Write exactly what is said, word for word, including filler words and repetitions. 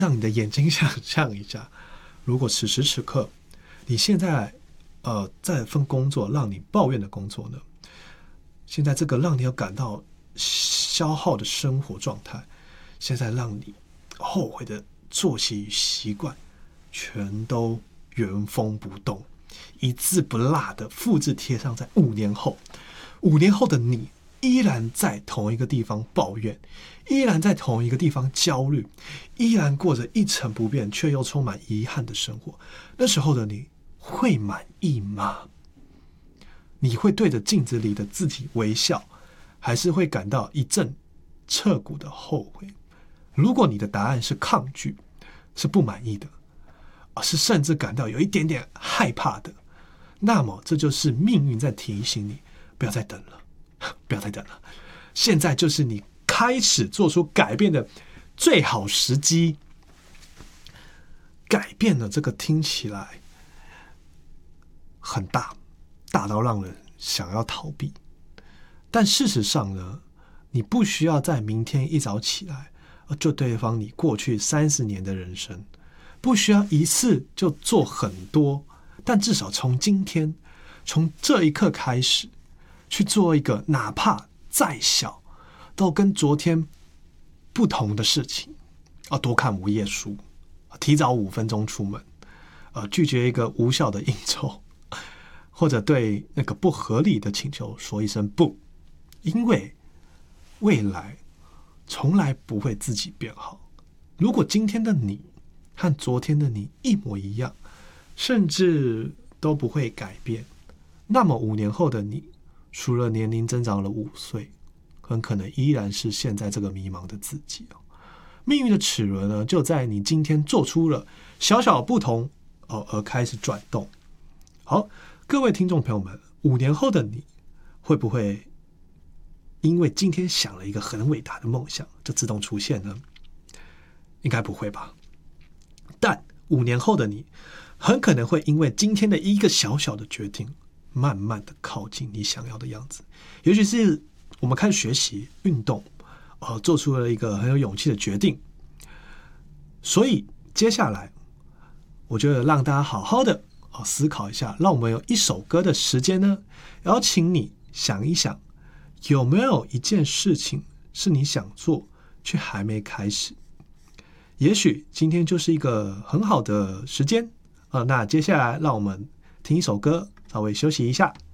让你的眼睛想象一下，如果此时此刻你现在呃在份工作让你抱怨的工作呢，现在这个让你有感到消耗的生活状态，现在让你后悔的作息与习惯全都原封不动一字不落的复制贴上在五年后，五年后的你依然在同一个地方抱怨，依然在同一个地方焦虑，依然过着一成不变却又充满遗憾的生活。那时候的你会满意吗？你会对着镜子里的自己微笑，还是会感到一阵彻骨的后悔？如果你的答案是抗拒，是不满意的，而是甚至感到有一点点害怕的，那么这就是命运在提醒你，不要再等了，不要再等了，现在就是你开始做出改变的最好时机。改变了，这个听起来很大，大到让人想要逃避，但事实上呢，你不需要在明天一早起来就对方你过去三十年的人生，不需要一次就做很多，但至少从今天，从这一刻开始，去做一个哪怕再小都跟昨天不同的事情。啊，多看五页书，提早五分钟出门，呃，拒绝一个无效的应酬，或者对那个不合理的请求说一声不，因为未来从来不会自己变好。如果今天的你和昨天的你一模一样，甚至都不会改变，那么五年后的你，除了年龄增长了五岁，很可能依然是现在这个迷茫的自己。命运的齿轮呢，就在你今天做出了小小的不同，哦，而开始转动。好，各位听众朋友们，五年后的你会不会因为今天想了一个很伟大的梦想就自动出现呢？应该不会吧。但五年后的你很可能会因为今天的一个小小的决定，慢慢的靠近你想要的样子。尤其是我们开始学习运动，呃，做出了一个很有勇气的决定。所以接下来我觉得让大家好好的思考一下，让我们有一首歌的时间呢，邀请你想一想，有没有一件事情是你想做却还没开始。也许今天就是一个很好的时间，呃，那接下来让我们听一首歌，稍微休息一下。